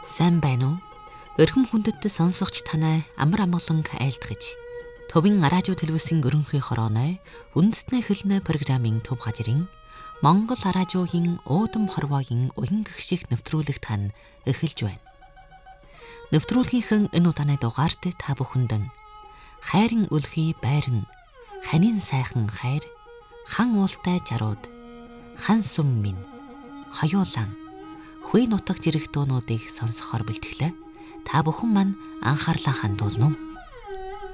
Сайн байна уу? Өргөм хүндэт сонсогч танай амар амгалан айлтгаж. Төвийн радио телевизийн өрөнхий хорооной үндэстний хөлнө программын төв хажирын Монгол радиогийн уудам хорвоогийн уян гихших нэвтрүүлэг тань эхэлж байна. Нэвтрүүлгийнхэн энэ удааны дугаарт та бүхэндэн хайрын үлхий байран, ханийн сайхан хайр, хан уултай жарууд, хан сүм минь, хоёулаан, хүй нутаг жирэх дуунуудыг сонсохоор бэлтгэлээ. Та бүхэн маань анхаарлаа хандуулна уу?